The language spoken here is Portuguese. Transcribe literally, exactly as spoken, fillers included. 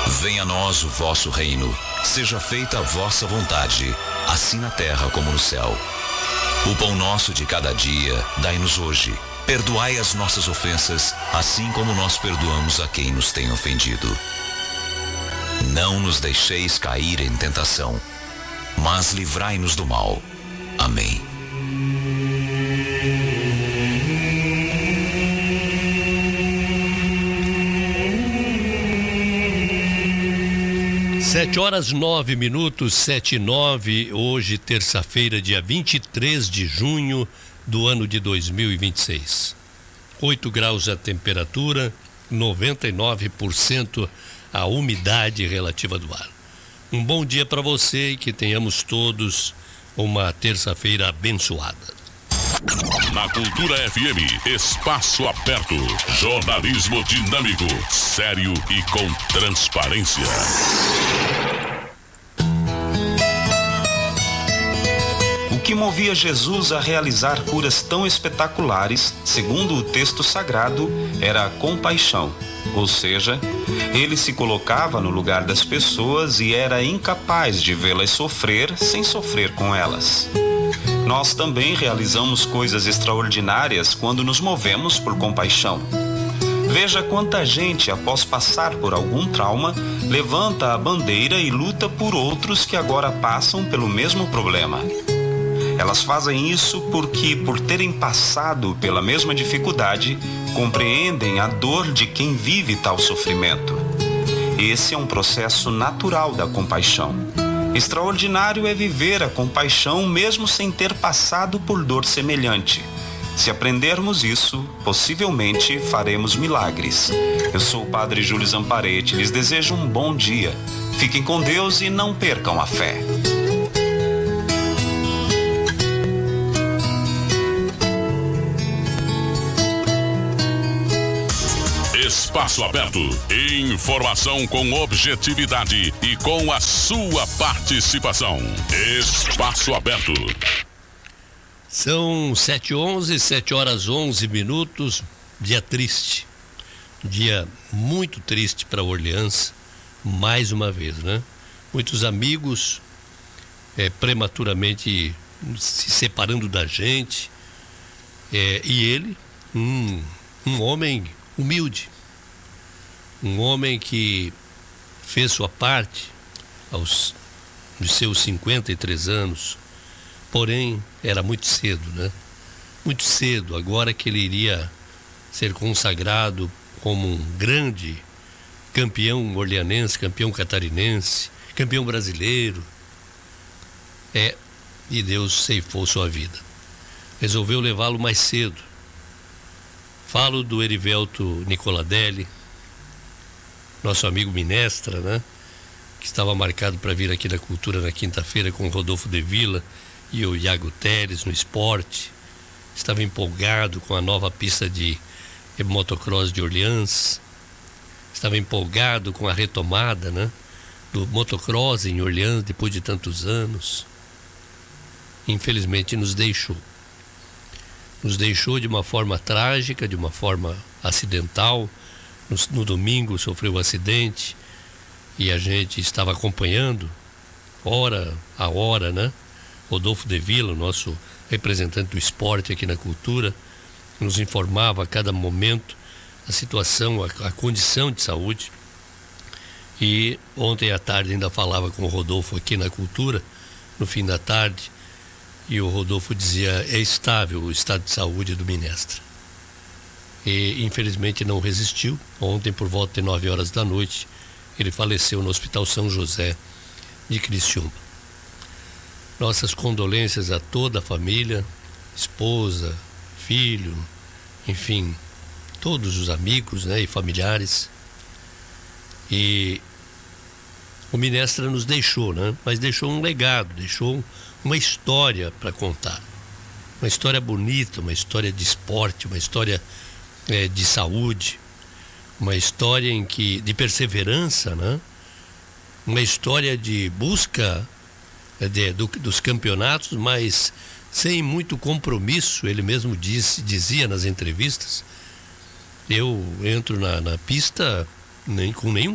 Venha a nós o vosso reino. Seja feita a vossa vontade, assim na terra como no céu. O pão nosso de cada dia, dai-nos hoje. Perdoai as nossas ofensas, assim como nós perdoamos a quem nos tem ofendido. Não nos deixeis cair em tentação, mas livrai-nos do mal. Amém. Sete horas nove minutos, sete e nove, hoje terça-feira, dia vinte e três de junho do ano de dois mil e vinte e seis. oito graus a temperatura, noventa e nove por cento a umidade relativa do ar. Um bom dia para você e que tenhamos todos uma terça-feira abençoada. Na Cultura F M, espaço aberto, jornalismo dinâmico, sério e com transparência. O que movia Jesus a realizar curas tão espetaculares, segundo o texto sagrado, era a compaixão. Ou seja, ele se colocava no lugar das pessoas e era incapaz de vê-las sofrer sem sofrer com elas. Nós também realizamos coisas extraordinárias quando nos movemos por compaixão. Veja quanta gente, após passar por algum trauma, levanta a bandeira e luta por outros que agora passam pelo mesmo problema. Elas fazem isso porque, por terem passado pela mesma dificuldade, compreendem a dor de quem vive tal sofrimento. Esse é um processo natural da compaixão. Extraordinário é viver a compaixão mesmo sem ter passado por dor semelhante. Se aprendermos isso, possivelmente faremos milagres. Eu sou o Padre Júlio Zamparetti, lhes desejo um bom dia. Fiquem com Deus e não percam a fé. Espaço aberto, informação com objetividade e com a sua participação. Espaço aberto. São sete e onze, sete horas onze minutos, dia triste, dia muito triste para Orleans, mais uma vez, né? Muitos amigos é, prematuramente se separando da gente, é, e ele, um, um homem humilde, um homem que fez sua parte aos de seus cinquenta e três anos, porém era muito cedo, né? Muito cedo, agora que ele iria ser consagrado como um grande campeão orleanense, campeão catarinense, campeão brasileiro. É, e Deus ceifou sua vida. Resolveu levá-lo mais cedo. Falo do Erivelto Nicoladelli, nosso amigo Minestra, né? Que estava marcado para vir aqui na Cultura na quinta-feira com o Rodolfo de Villa e o Iago Teres no esporte. Estava empolgado com a nova pista de motocross de Orleans. Estava empolgado com a retomada, né, do motocross em Orleans depois de tantos anos. Infelizmente nos deixou. Nos deixou de uma forma trágica, de uma forma acidental. No, no domingo sofreu um acidente e a gente estava acompanhando, hora a hora, né? Rodolfo de Villa, nosso representante do esporte aqui na Cultura, nos informava a cada momento a situação, a, a condição de saúde. E ontem à tarde ainda falava com o Rodolfo aqui na Cultura, no fim da tarde, e o Rodolfo dizia, é estável o estado de saúde do Minestra. E infelizmente não resistiu. Ontem, por volta de nove horas da noite, ele faleceu no Hospital São José de Criciúma. Nossas condolências a toda a família, esposa, filho, enfim, todos os amigos, né, e familiares. E o Minestra nos deixou, né? Mas deixou um legado, deixou uma história para contar. Uma história bonita, uma história de esporte, uma história é, de saúde, uma história em que, de perseverança, né? Uma história de busca de, do, dos campeonatos, mas sem muito compromisso. Ele mesmo disse, dizia nas entrevistas, eu entro na, na pista nem, com nenhum